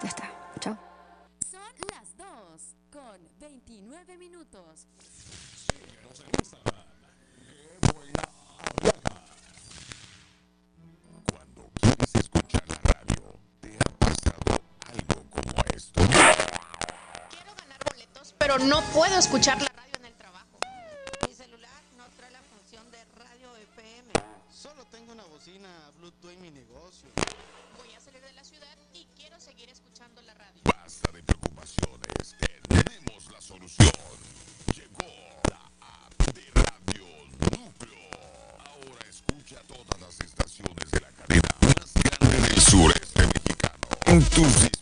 Ya está. Chao. Son las 2:29. Síguenos en Instagram. ¡Qué buena habla! Cuando quieres escuchar la radio, ¿te ha pasado algo como esto? Quiero ganar boletos, pero no puedo escuchar la radio en el trabajo. Mi celular no trae la función de radio FM. Solo tengo una bocina Bluetooth en mi negocio. Voy a salir de la ciudad y quiero seguir escuchando la radio. Basta de preocupaciones, tenemos la solución. Llegó la app de Radio Núcleo. Ahora escucha todas las estaciones de la cadena más grande del sureste mexicano en tus dispositivos.